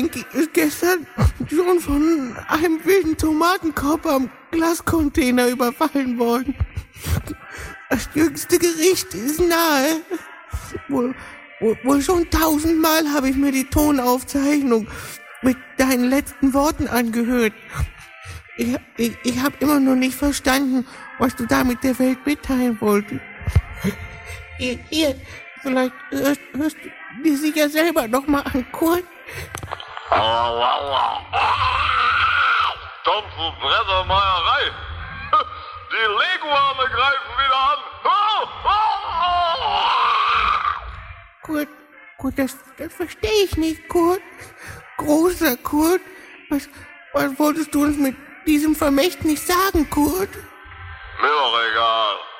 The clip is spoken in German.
ist gestern schon von einem wilden Tomatenkorb am Glascontainer überfallen worden. Das jüngste Gericht ist nahe. Wohl schon 1000-mal habe ich mir die Tonaufzeichnung mit deinen letzten Worten angehört. Ich habe immer noch nicht verstanden, was du da mit der Welt mitteilen wolltest. Hier, vielleicht hörst du dir sicher selber noch mal an, Kurt. Thompson Brettermeierei. Die Leguane greifen wieder an. Kurt, das verstehe ich nicht, Kurt. Großer Kurt, was wolltest du uns mit diesem Vermächtnis sagen, Kurt? Mir doch egal.